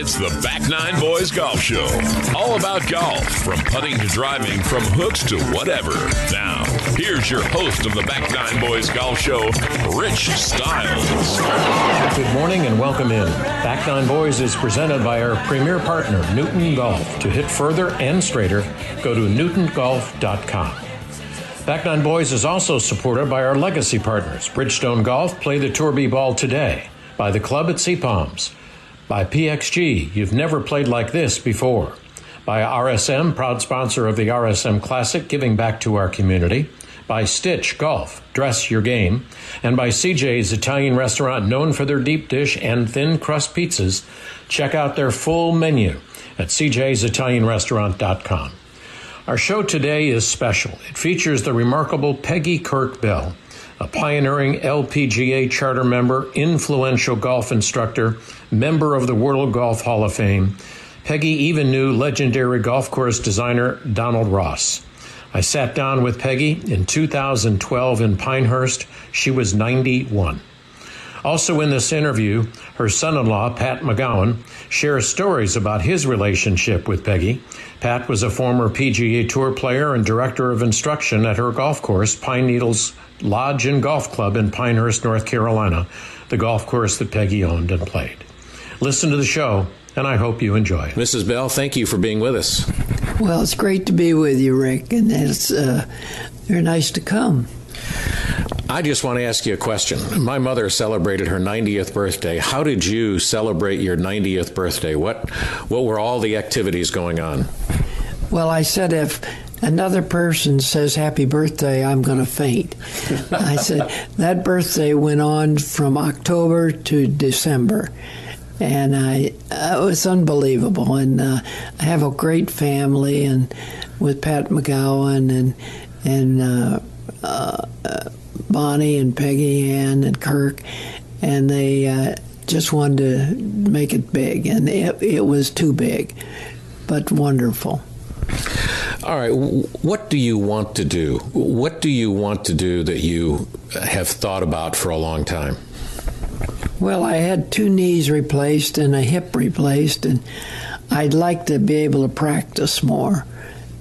It's the Back Nine Boys Golf Show. All about golf, from putting to driving, from hooks to whatever. Now, here's your host of the Back Nine Boys Golf Show, Rich Stiles. Good morning and welcome in. Back Nine Boys is presented by our premier partner, Newton Golf. To hit further and straighter, go to newtongolf.com. Back Nine Boys is also supported by our legacy partners, Bridgestone Golf, play the Tour B ball today. By the Club at Sea Palms. By PXG, you've never played like this before. By RSM, proud sponsor of the RSM Classic, giving back to our community. By Stitch Golf, dress your game. And by CJ's Italian restaurant, known for their deep dish and thin crust pizzas. Check out their full menu at cjsitalianrestaurant.com. Our show today is special. It features the remarkable Peggy Kirk Bell, a pioneering LPGA charter member, influential golf instructor, member of the World Golf Hall of Fame. Peggy even knew legendary golf course designer Donald Ross. I sat down with Peggy in 2012 in Pinehurst. She was 91. Also in this interview, her son-in-law, Pat McGowan, shares stories about his relationship with Peggy. Pat was a former PGA Tour player and director of instruction at her golf course, Pine Needles Lodge and Golf Club in Pinehurst, North Carolina, the golf course that Peggy owned and played. Listen to the show, and I hope you enjoy it. Mrs. Bell, thank you for being with us. Well, it's great to be with you, Rick, and it's very nice to come. I just want to ask you a question. My mother celebrated her 90th birthday. How did you celebrate your 90th birthday? What were all the activities going on? Well, I said if another person says happy birthday, I'm going to faint. I said that birthday went on from October to December, and it was unbelievable. And I have a great family, and with Pat McGowan and Bonnie and Peggy Ann and Kirk, and they just wanted to make it big, and it was too big, but wonderful. All right, what do you want to do? What do you want to do that you have thought about for a long time? Well, I had 2 knees replaced and a hip replaced, and I'd like to be able to practice more.